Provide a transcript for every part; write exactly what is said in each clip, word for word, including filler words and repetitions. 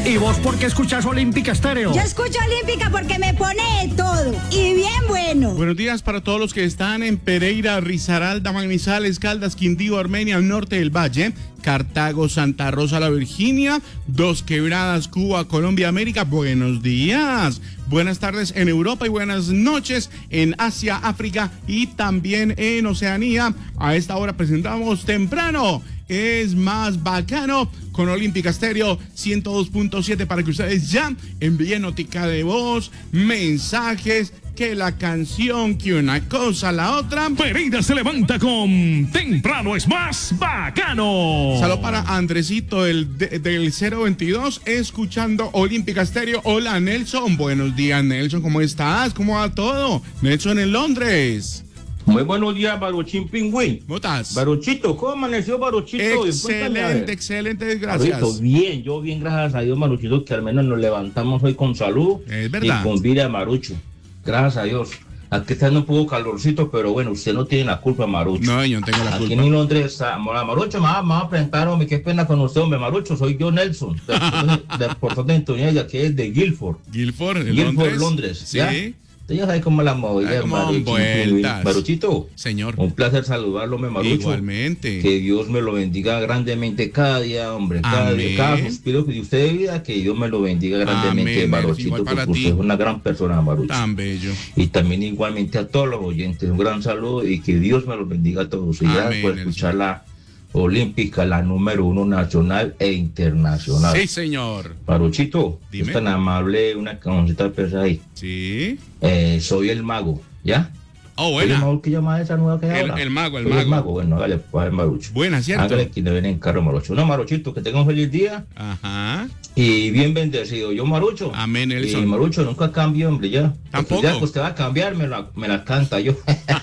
¿Y vos por qué escuchas Olímpica Estéreo? Yo escucho Olímpica porque me pone de todo y bien bueno. Buenos días para todos los que están en Pereira, Risaralda, Manizales, Caldas, Quindío, Armenia, Norte del Valle, Cartago, Santa Rosa, La Virginia, Dos Quebradas, Cuba, Colombia, América. Buenos días. Buenas tardes en Europa y buenas noches en Asia, África y también en Oceanía. A esta hora presentamos temprano Es Más Bacano con Olímpica Estéreo ciento dos punto siete para que ustedes ya envíen notica de voz, mensajes, que la canción, que una cosa, la otra. Pereira se levanta con Temprano Es Más Bacano. Saludos para Andresito del, de, del cero veintidós, escuchando Olímpica Estéreo. Hola, Nelson. Buenos días, Nelson. ¿Cómo estás? ¿Cómo va todo? Nelson en Londres. Muy buenos días, Baruchín Pingüín. ¿Cómo estás? Baruchito, ¿cómo amaneció Baruchito? Excelente, excelente, gracias. Baruchito, bien, yo bien, gracias a Dios, Baruchito, que al menos nos levantamos hoy con salud. Es verdad. Y con vida, Marucho. Gracias a Dios. Aquí está un poco calorcito, pero bueno, usted no tiene la culpa, Marucho. No, yo no tengo la Aquí culpa. en Londres está, Marucho, me va, me va a presentar, hombre, qué pena con usted, hombre, Marucho, soy yo, Nelson, de, de Portal de Antonella, que es de Guildford. Guildford, en Guildford, Londres. Londres, Sí. ¿ya? Usted ya sabe cómo la movida, vueltas. Maruchito. Señor. Un placer saludarlo, me Marucho. Igualmente. Que Dios me lo bendiga grandemente cada día, hombre. Cada, día, cada suspiro de usted de vida, que Dios me lo bendiga grandemente, Amén. Maruchito, porque usted es una gran persona, Marucho. Tan bello. Y también igualmente a todos los oyentes, un gran saludo y que Dios me los bendiga a todos. Y ya por escuchar la Olímpica, la número uno nacional e internacional. Sí, señor. Maruchito, Dime. es tan amable, una camiseta pesa ahí. Sí. Eh, soy el mago, ¿ya? Oh, buena. ¿El mago que llama esa nueva que hay El, ahora? el mago, el Soy mago. el mago, bueno, hágale, pues, Marucho. Buena, ¿cierto? Hágale que le ven en carro, Marucho. No, Maruchito, que tenga un feliz día. Ajá. Y bien bendecido. Yo, Marucho. Amén, Nelson. Y Marucho, nunca cambio, hombre, ya. Tampoco. Ya que usted va a cambiar, me la, me la canta yo.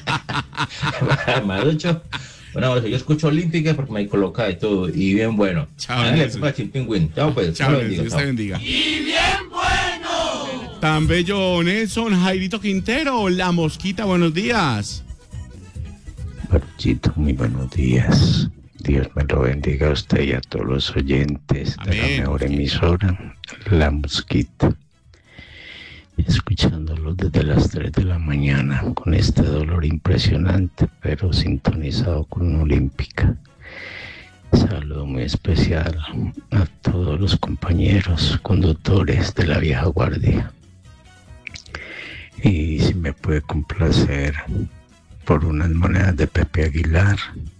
Marucho. Bueno, Marucho, yo escucho Olímpica porque me coloca de todo. Y bien bueno. Chao, Hágale, Nelson. pues, Chimpingüín. Chao, pues. Chao, Dios Nelson. Dios te bendiga. Y bien bueno. Tan bello, Nelson. Jairito Quintero, La Mosquita, buenos días. Maruchito, muy buenos días. Dios me lo bendiga a usted y a todos los oyentes Amén. de la mejor emisora, La Mosquita. Escuchándolo desde las tres de la mañana con este dolor impresionante, pero sintonizado con Olímpica. Saludo muy especial a todos los compañeros conductores de la vieja guardia. Y si me puede complacer por unas monedas de Pepe Aguilar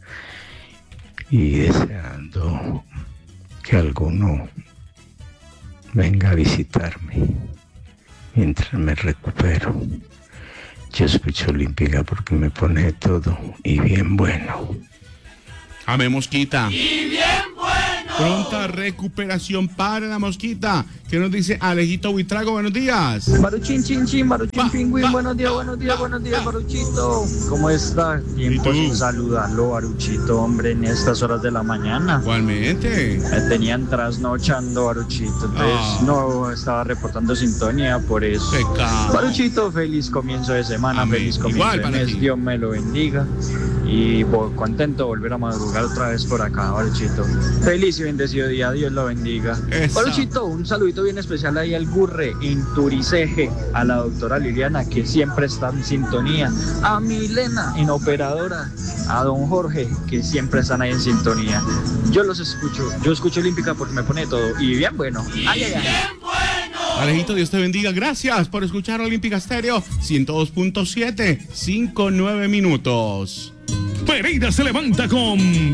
y deseando que alguno venga a visitarme mientras me recupero. Yo escucho Olímpica porque me pone de todo y bien bueno. Amén, Mosquita. Y bien bueno. Pronta recuperación para La Mosquita. ¿Qué nos dice Alejito Buitrago? Buenos días. Maruchín, chin, chin, Maruchín, Va, pingüín, va, buenos días, va, buenos días, va, buenos días, va. Maruchito. ¿Cómo está? Tiempo ¿Y tú? sin saludarlo, Maruchito, hombre, en estas horas de la mañana. Igualmente. Me tenían trasnochando, Maruchito, entonces Ah. no estaba reportando sintonía, por eso. Pecado. Maruchito, feliz comienzo de semana, Amén. feliz comienzo Igual de para mes, ti. Dios me lo bendiga. Y bo- contento de volver a madrugar otra vez por acá, Maruchito. Feliz y bendecido día, Dios lo bendiga. Eso. Maruchito, un saludito bien especial ahí al Gurre, Inturiceje, a la doctora Liliana, que siempre está en sintonía, a Milena, en operadora, a don Jorge, que siempre están ahí en sintonía. Yo los escucho, yo escucho Olímpica porque me pone todo, y bien bueno. Ay, ay, ay. Bien bueno. Alejito, Dios te bendiga. Gracias por escuchar Olímpica Estéreo ciento dos punto siete, cinco nueve minutos. Pereira se levanta con